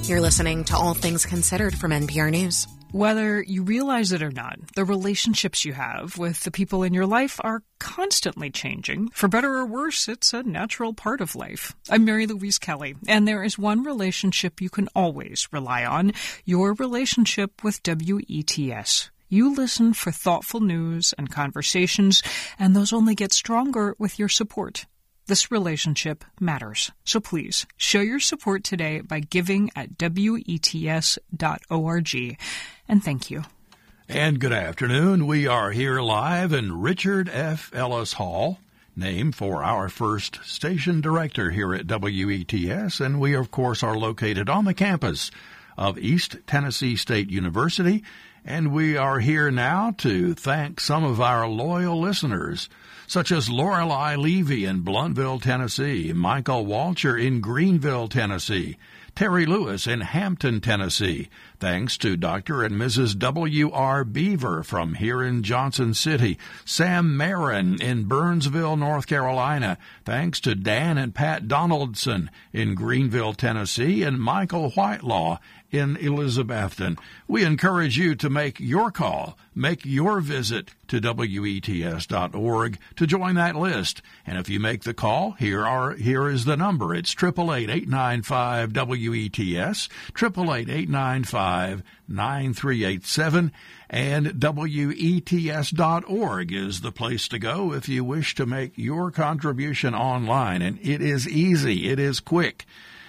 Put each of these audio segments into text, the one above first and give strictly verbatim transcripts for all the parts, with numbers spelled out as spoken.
You're listening to All Things Considered from N P R News. Whether you realize it or not, the relationships you have with the people in your life are constantly changing. For better or worse, it's a natural part of life. I'm Mary Louise Kelly, and there is one relationship you can always rely on, your relationship with W E T S. You listen for thoughtful news and conversations, and those only get stronger with your support. This relationship matters. So please, show your support today by giving at W E T S dot org. And thank you. And good afternoon. We are here live in Richard F. Ellis Hall, named for our first station director here at W E T S. And we, of course, are located on the campus of East Tennessee State University. And we are here now to thank some of our loyal listeners, such as Lorelei Levy in Blunteville, Tennessee, Michael Walcher in Greenville, Tennessee, Terry Lewis in Hampton, Tennessee. Thanks to Doctor and Missus W R. Beaver from here in Johnson City, Sam Marin in Burnsville, North Carolina. Thanks to Dan and Pat Donaldson in Greenville, Tennessee, and Michael Whitelaw in Elizabethton. We encourage you to make your call, make your visit to W E T S dot org to join that list. And if you make the call, here are here is the number. It's eight eight eight, eight nine five, W E T S, eight eight eight, eight nine five, nine three eight seven, and W E T S dot org is the place to go if you wish to make your contribution online. And it is easy, it is quick,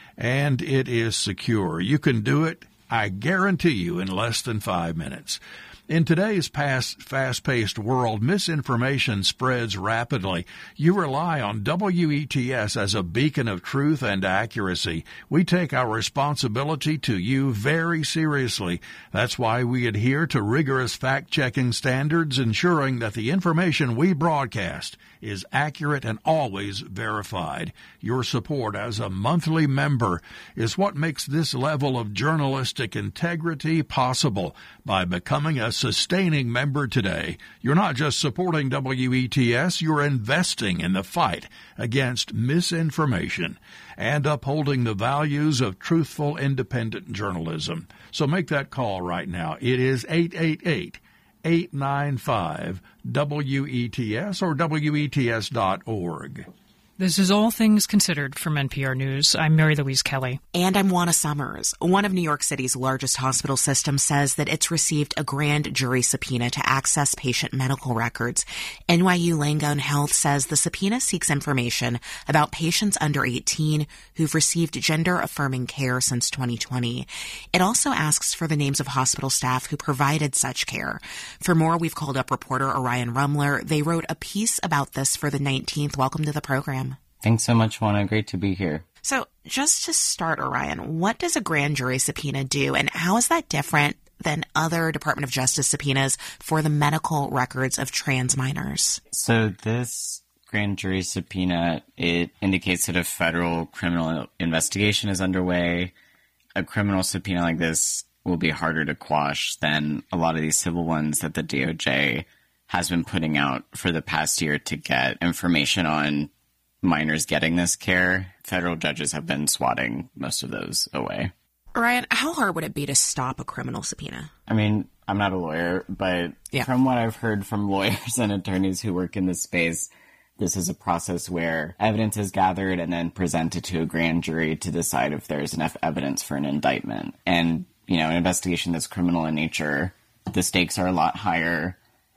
and it is secure. You can do it, I guarantee you, in less than five minutes. In today's past, fast-paced world, misinformation spreads rapidly. You rely on W E T S as a beacon of truth and accuracy. We take our responsibility to you very seriously. That's why we adhere to rigorous fact-checking standards, ensuring that the information we broadcast is accurate and always verified. Your support as a monthly member is what makes this level of journalistic integrity possible. By becoming a sustaining member today, you're not just supporting W E T S, you're investing in the fight against misinformation and upholding the values of truthful, independent journalism. So make that call right now. It is eight eight eight, eight nine five, W E T S or W E T S dot org. This is All Things Considered from N P R News. I'm Mary Louise Kelly. And I'm Juana Summers. One of New York City's largest hospital systems says that it's received a grand jury subpoena to access patient medical records. N Y U Langone Health says the subpoena seeks information about patients under eighteen who've received gender-affirming care since twenty twenty. It also asks for the names of hospital staff who provided such care. For more, we've called up reporter Orion Rumler. They wrote a piece about this for the nineteenth. Welcome to the program. Thanks so much, Juana. Great to be here. So just to start, Orion, what does a grand jury subpoena do, and how is that different than other Department of Justice subpoenas for the medical records of trans minors? So this grand jury subpoena, it indicates that a federal criminal investigation is underway. A criminal subpoena like this will be harder to quash than a lot of these civil ones that the D O J has been putting out for the past year to get information on minors getting this care. Federal judges have been swatting most of those away. Ryan, how hard would it be to stop a criminal subpoena? I mean, I'm not a lawyer, but yeah. From what I've heard from lawyers and attorneys who work in this space, this is a process where evidence is gathered and then presented to a grand jury to decide if there's enough evidence for an indictment. And, you know, an investigation that's criminal in nature, the stakes are a lot higher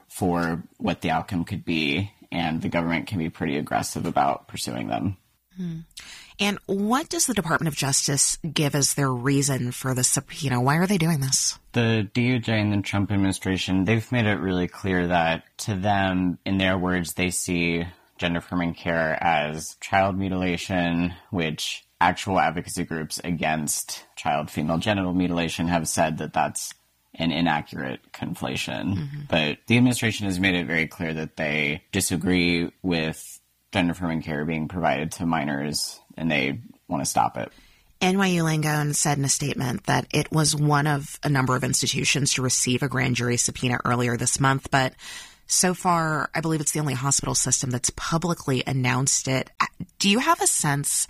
for what the outcome could be, and the government can be pretty aggressive about pursuing them. Hmm. And what does the Department of Justice give as their reason for the subpoena? Why are they doing this? The D O J and the Trump administration, they've made it really clear that to them, in their words, they see gender-affirming care as child mutilation, which actual advocacy groups against child female genital mutilation have said that that's an inaccurate conflation. Mm-hmm. But the administration has made it very clear that they disagree with gender-affirming care being provided to minors, and they want to stop it. N Y U Langone said in a statement that it was one of a number of institutions to receive a grand jury subpoena earlier this month, but so far, I believe it's the only hospital system that's publicly announced it. Do you have a sense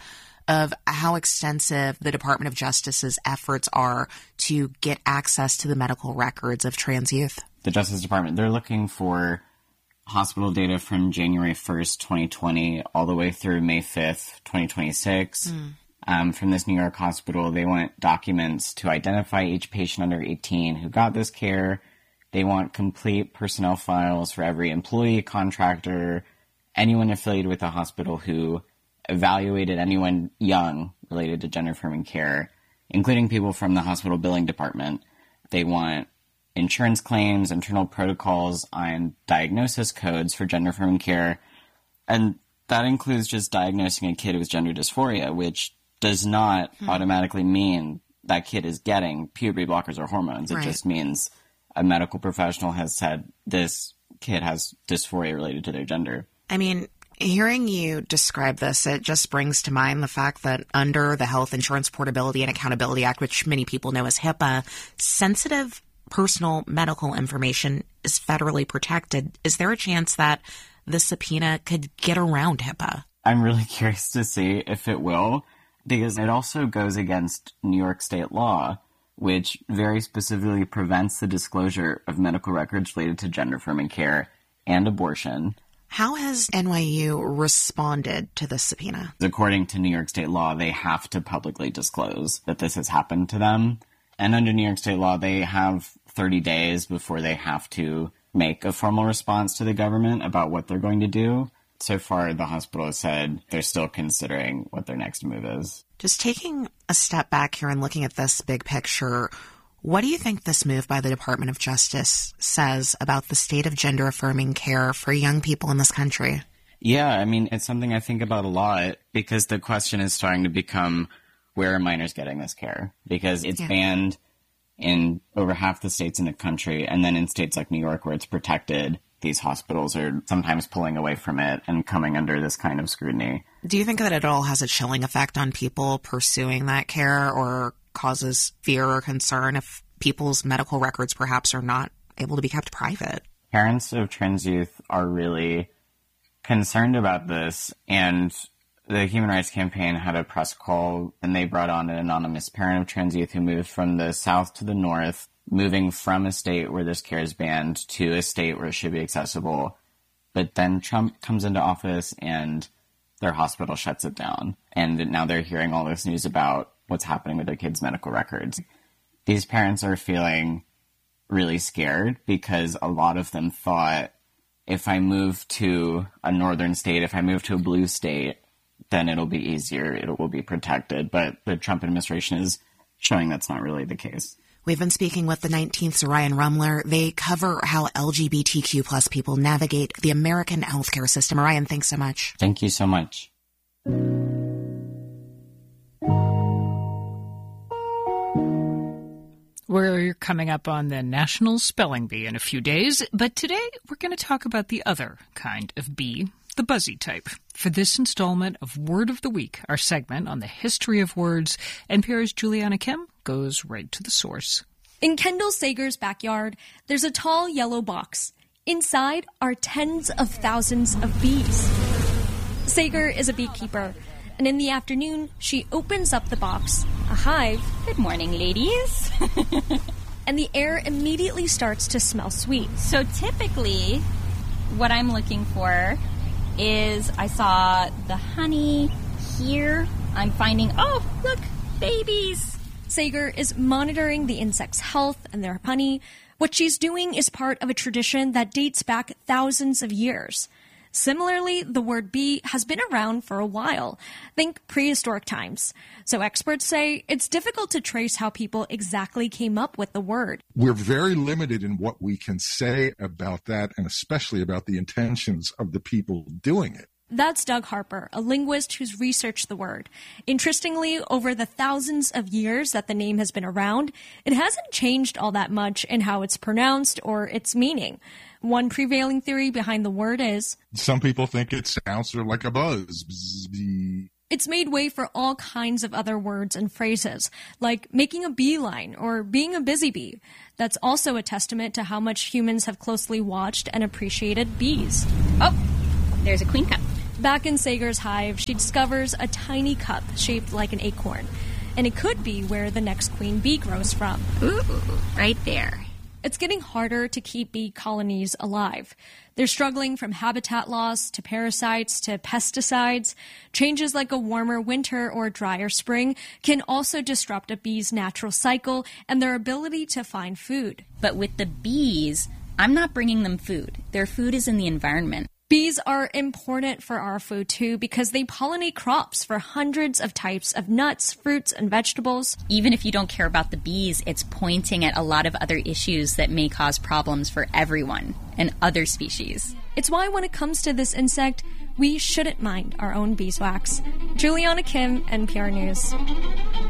of how extensive the Department of Justice's efforts are to get access to the medical records of trans youth? The Justice Department, they're looking for hospital data from January first, twenty twenty, all the way through May fifth, twenty twenty-six. Mm. Um, from this New York hospital, they want documents to identify each patient under eighteen who got this care. They want complete personnel files for every employee, contractor, anyone affiliated with the hospital who evaluated anyone young related to gender-affirming care, including people from the hospital billing department. They want insurance claims, internal protocols, and diagnosis codes for gender-affirming care. And that includes just diagnosing a kid with gender dysphoria, which does not hmm. automatically mean that kid is getting puberty blockers or hormones. It right. just means a medical professional has said this kid has dysphoria related to their gender. I mean, hearing you describe this, it just brings to mind the fact that under the Health Insurance Portability and Accountability Act, which many people know as HIPAA, sensitive personal medical information is federally protected. Is there a chance that the subpoena could get around HIPAA? I'm really curious to see if it will, because it also goes against New York state law, which very specifically prevents the disclosure of medical records related to gender-affirming care and abortion. How has N Y U responded to this subpoena? According to New York state law, they have to publicly disclose that this has happened to them. And under New York state law, they have thirty days before they have to make a formal response to the government about what they're going to do. So far, the hospital has said they're still considering what their next move is. Just taking a step back here and looking at this big picture, what do you think this move by the Department of Justice says about the state of gender-affirming care for young people in this country? Yeah, I mean, it's something I think about a lot because the question is starting to become, where are minors getting this care? Because it's yeah. banned in over half the states in the country, and then in states like New York where it's protected, these hospitals are sometimes pulling away from it and coming under this kind of scrutiny. Do you think that it all has a chilling effect on people pursuing that care, or causes fear or concern if people's medical records perhaps are not able to be kept private? Parents of trans youth are really concerned about this, and the Human Rights Campaign had a press call, and they brought on an anonymous parent of trans youth who moved from the south to the north, moving from a state where this care is banned to a state where it should be accessible. But then Trump comes into office and their hospital shuts it down. And now they're hearing all this news about what's happening with their kids' medical records. These parents are feeling really scared because a lot of them thought, if I move to a northern state, if I move to a blue state, then it'll be easier, it will be protected. But the Trump administration is showing that's not really the case. We've been speaking with the nineteenth's Ryan Rumler. They cover how L G B T Q plus people navigate the American healthcare system. Ryan, thanks so much. Thank you so much. We're coming up on the National Spelling Bee in a few days, but today we're going to talk about the other kind of bee, the buzzy type. For this installment of Word of the Week, our segment on the history of words, N P R's Juliana Kim goes right to the source. In Kendall Sager's backyard, there's a tall yellow box. Inside are tens of thousands of bees. Sager is a beekeeper, and in the afternoon, she opens up the box, a hive. Good morning, ladies. And the air immediately starts to smell sweet. So typically, what I'm looking for is, I saw the honey here. I'm finding, oh, look, babies. Sager is monitoring the insects' health and their honey. What she's doing is part of a tradition that dates back thousands of years. Similarly, the word bee has been around for a while. Think prehistoric times. So experts say it's difficult to trace how people exactly came up with the word. We're very limited in what we can say about that, and especially about the intentions of the people doing it. That's Doug Harper, a linguist who's researched the word. Interestingly, over the thousands of years that the name has been around, it hasn't changed all that much in how it's pronounced or its meaning. One prevailing theory behind the word is, some people think it sounds sort of like a buzz. Bzz. It's made way for all kinds of other words and phrases, like making a beeline or being a busy bee. That's also a testament to how much humans have closely watched and appreciated bees. Oh, there's a queen cup. Back in Sager's hive, she discovers a tiny cup shaped like an acorn, and it could be where the next queen bee grows from. Ooh, right there. It's getting harder to keep bee colonies alive. They're struggling from habitat loss to parasites to pesticides. Changes like a warmer winter or drier spring can also disrupt a bee's natural cycle and their ability to find food. But with the bees, I'm not bringing them food. Their food is in the environment. Bees are important for our food, too, because they pollinate crops for hundreds of types of nuts, fruits, and vegetables. Even if you don't care about the bees, it's pointing at a lot of other issues that may cause problems for everyone and other species. It's why when it comes to this insect, we shouldn't mind our own beeswax. Juliana Kim, N P R News.